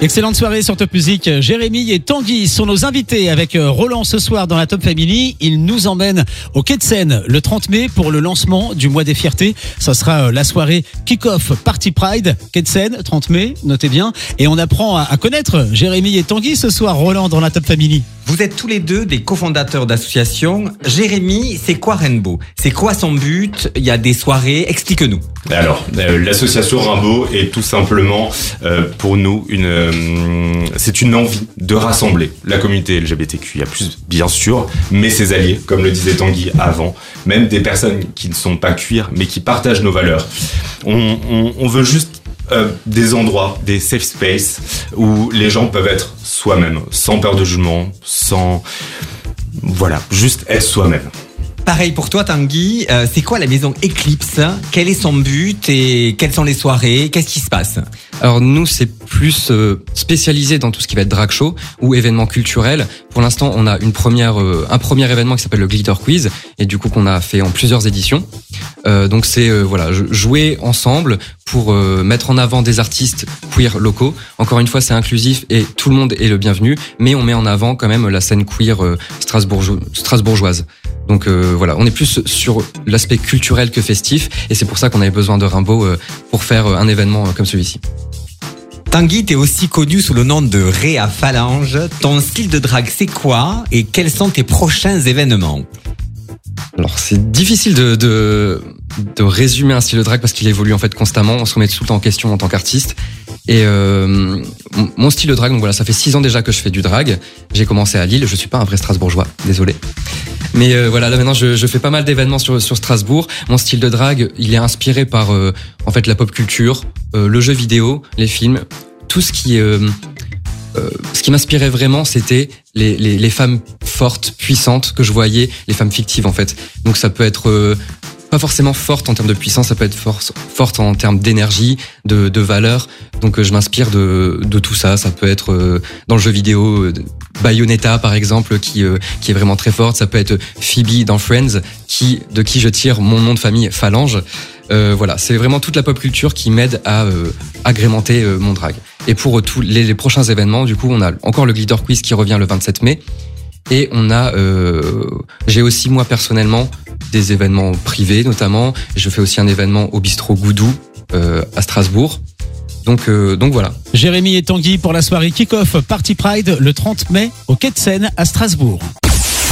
Excellente soirée sur Top Music. Jérémy et Tanguy sont nos invités avec Roland ce soir dans la Top Family. Ils nous emmènent au Quai de Seine le 30 mai pour le lancement du mois des fiertés. Ça sera la soirée Kick-Off Party Pride. Quai de Seine, 30 mai, notez bien. Et on apprend à connaître Jérémy et Tanguy ce soir, Roland, dans la Top Family. Vous êtes tous les deux des cofondateurs d'associations. Jérémy, c'est quoi Rainbow? C'est quoi son but? Il y a des soirées, explique-nous. Alors, l'association Rainbow est tout simplement pour nous c'est une envie de rassembler la communauté LGBTQIA+, bien sûr, mais ses alliés, comme le disait Tanguy avant, même des personnes qui ne sont pas queer, mais qui partagent nos valeurs. On veut juste des endroits, des safe spaces où les gens peuvent être soi-même, sans peur de jugement, juste être soi-même. Pareil pour toi, Tanguy, c'est quoi la maison Eclipse? Quel est son but et quelles sont les soirées? Qu'est-ce qui se passe? Alors nous, c'est plus spécialisé dans tout ce qui va être drag show ou événements culturels. Pour l'instant, on a un premier événement qui s'appelle le Glitter Quiz et du coup qu'on a fait en plusieurs éditions. Donc c'est jouer ensemble pour mettre en avant des artistes queer locaux. Encore une fois, c'est inclusif et tout le monde est le bienvenu, mais on met en avant quand même la scène queer strasbourgeoise. Donc on est plus sur l'aspect culturel que festif et c'est pour ça qu'on avait besoin de Rainbow pour faire un événement comme celui-ci. Tanguy, t'es aussi connu sous le nom de Réa Phalange. Ton style de drague, c'est quoi et quels sont tes prochains événements? Alors c'est difficile de résumer un style de drague parce qu'il évolue en fait constamment. On se remet tout le temps en question en tant qu'artiste. Et mon style de drague, donc voilà, ça fait 6 ans déjà que je fais du drag. J'ai commencé à Lille. Je suis pas un vrai Strasbourgeois, désolé. Mais là maintenant je fais pas mal d'événements sur Strasbourg. Mon style de drague, il est inspiré par en fait la pop culture, le jeu vidéo, les films, tout ce qui m'inspirait vraiment, c'était les femmes fortes, puissantes que je voyais, les femmes fictives en fait. Donc ça peut être pas forcément forte en termes de puissance, ça peut être forte en termes d'énergie, de valeur. Donc je m'inspire de tout ça. Ça peut être dans le jeu vidéo Bayonetta par exemple, qui est vraiment très forte. Ça peut être Phoebe dans Friends, de qui je tire mon nom de famille Phalange. C'est vraiment toute la pop culture qui m'aide à agrémenter mon drag. Et pour tous les prochains événements, du coup, on a encore le Glitter Quiz qui revient le 27 mai. Et j'ai aussi moi personnellement des événements privés notamment. Je fais aussi un événement au bistrot Goudou à Strasbourg. Donc voilà. Jérémy et Tanguy pour la soirée Kick-Off Party Pride le 30 mai au Quai de Seine à Strasbourg.